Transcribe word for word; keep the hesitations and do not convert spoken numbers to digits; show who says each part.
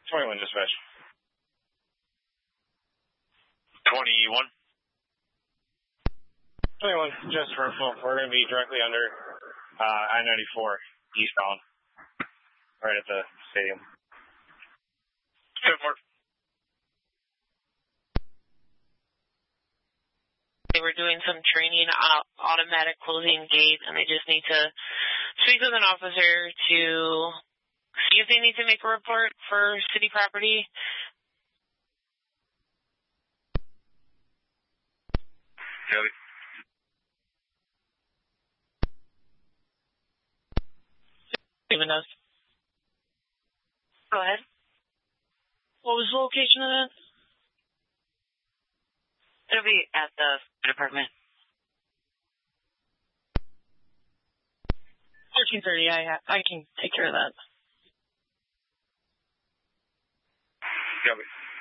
Speaker 1: twenty-one dispatch.
Speaker 2: twenty-one.
Speaker 1: twenty-one, just for info, we're going to be directly under uh, I ninety-four eastbound, right at the stadium.
Speaker 2: ten four.
Speaker 3: They were doing some training on automatic closing gate, and they just need to speak with an officer to see if they need to make a report for city property.
Speaker 2: Copy.
Speaker 3: Even knows. Go ahead. What was the location of that?
Speaker 4: It'll be at the department.
Speaker 3: fourteen thirty, I, ha- I can take care of that.
Speaker 2: Copy.